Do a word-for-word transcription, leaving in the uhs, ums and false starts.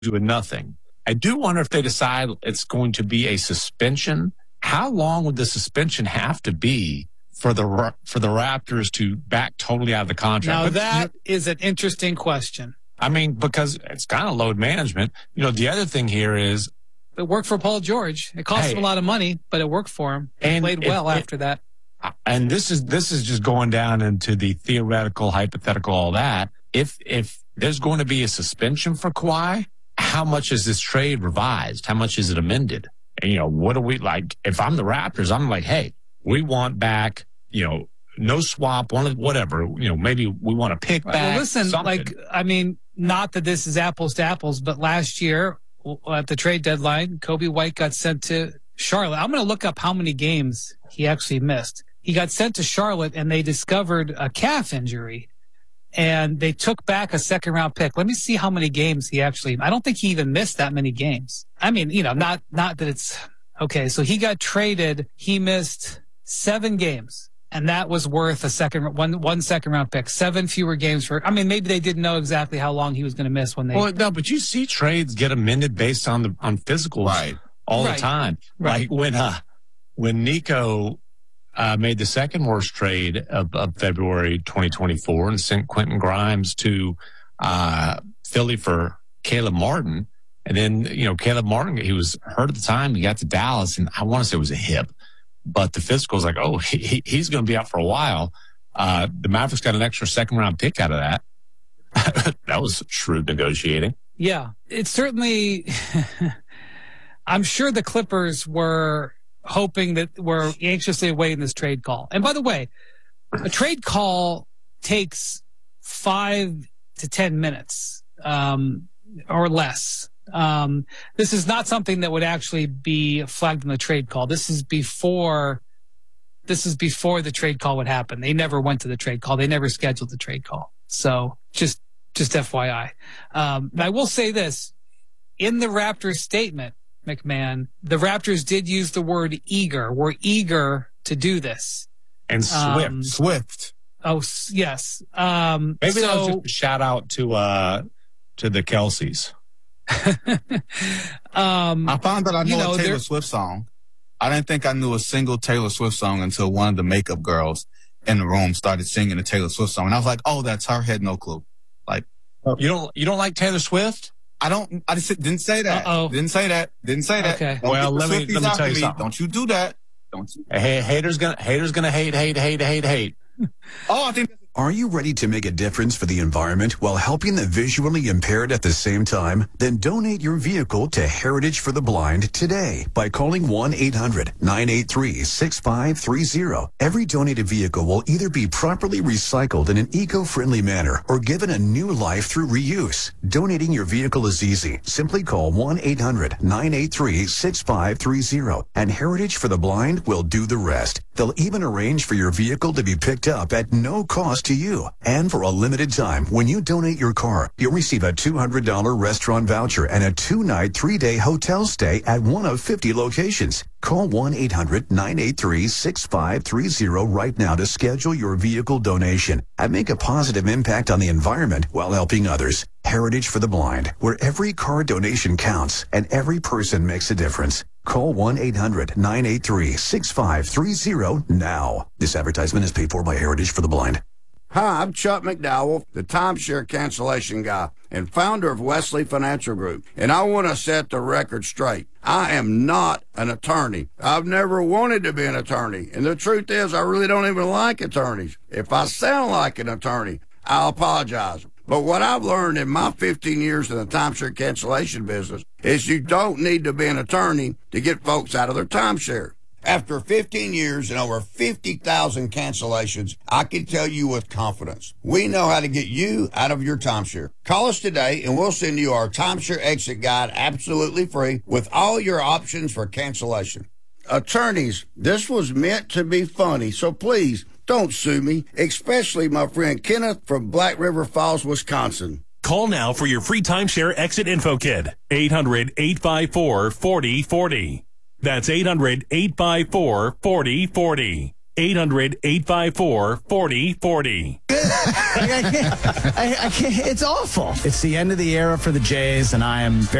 with nothing. I do wonder if they decide it's going to be a suspension. How long would the suspension have to be for the for the Raptors to back totally out of the contract? Now, but, that you know, is an interesting question. I mean, because it's kind of load management. You know, the other thing here is it worked for Paul George. It cost hey, him a lot of money, but it worked for him. He and played if, well if, after that. And this is this is just going down into the theoretical, hypothetical, all that. If if there's going to be a suspension for Kawhi, how much is this trade revised? How much is it amended? And, you know, what do we like? If I'm the Raptors, I'm like, hey, we want back, you know, no swap, one whatever. You know, maybe we want to pick back. Well, listen, something. like, I mean, not that this is apples to apples, but last year at the trade deadline, Kobe White got sent to Charlotte. I'm going to look up how many games he actually missed. He got sent to Charlotte, and they discovered a calf injury. And they took back a second round pick. Let me see how many games he actually, I don't think he even missed that many games. I mean, you know, not, not that it's okay. So he got traded. He missed seven games, and that was worth a second, one, one second round pick, seven fewer games for, I mean, maybe they didn't know exactly how long he was going to miss when they. Well, no, but you see trades get amended based on the, on physicals right. all right. the time. Right. Like when, uh, when Nico, Uh, made the second worst trade of, of February twenty twenty-four and sent Quentin Grimes to uh, Philly for Caleb Martin. And then, you know, Caleb Martin, he was hurt at the time. He got to Dallas, and I want to say it was a hip. But the physical was like, oh, he, he's going to be out for a while. Uh, the Mavericks got an extra second-round pick out of that. That was shrewd negotiating. Yeah, it's certainly – I'm sure the Clippers were – hoping that we're anxiously awaiting this trade call. And by the way, a trade call takes five to ten minutes um, or less. Um, this is not something that would actually be flagged in the trade call. This is before this is before the trade call would happen. They never went to the trade call. They never scheduled the trade call. So just just F Y I. Um, I will say this. In the Raptors statement, McMahon, the Raptors did use the word eager. We're eager to do this. And Swift. Um, Swift. Oh, yes. Um, Maybe so, that was just a shout out to, uh, to the Kelseys. um, I found that I know, you know a Taylor Swift song. I didn't think I knew a single Taylor Swift song until one of the makeup girls in the room started singing a Taylor Swift song. And I was like, oh, that's her. Had no clue. Like, you don't, you don't like Taylor Swift? I don't, I just didn't say that. Uh-oh. Didn't say that. Didn't say that. Okay. Don't well, let me, let me tell you me. something. Don't you do that. Don't you? Hey, haters gonna, haters gonna hate, hate, hate, hate, hate. Oh, I think. Are you ready to make a difference for the environment while helping the visually impaired at the same time? Then donate your vehicle to Heritage for the Blind today by calling one eight hundred nine eight three six five three zero. Every donated vehicle will either be properly recycled in an eco-friendly manner or given a new life through reuse. Donating your vehicle is easy. Simply call one eight hundred nine eight three six five three zero and Heritage for the Blind will do the rest. They'll even arrange for your vehicle to be picked up at no cost to you. And for a limited time, when you donate your car, you'll receive a two hundred dollars restaurant voucher and a two-night, three-day hotel stay at one of fifty locations. Call one eight hundred nine eight three six five three zero right now to schedule your vehicle donation and make a positive impact on the environment while helping others. Heritage for the Blind, where every car donation counts and every person makes a difference. Call one eight hundred nine eight three six five three zero now. This advertisement is paid for by Heritage for the Blind. Hi, I'm Chuck McDowell, the timeshare cancellation guy and founder of Wesley Financial Group, and I want to set the record straight. I am not an attorney. I've never wanted to be an attorney, and the truth is I really don't even like attorneys. If I sound like an attorney, I'll apologize. But what I've learned in my fifteen years in the timeshare cancellation business is you don't need to be an attorney to get folks out of their timeshare. After fifteen years and over fifty thousand cancellations, I can tell you with confidence, we know how to get you out of your timeshare. Call us today and we'll send you our timeshare exit guide absolutely free with all your options for cancellation. Attorneys, this was meant to be funny, so please don't sue me, especially my friend Kenneth from Black River Falls, Wisconsin. Call now for your free timeshare exit info kit. eight hundred eight five four four zero four zero. That's eight hundred eight five four four zero four zero. eight hundred, eight five four, four oh four oh. I can't, I, I can't, it's awful. It's the end of the era for the Jays, and I am very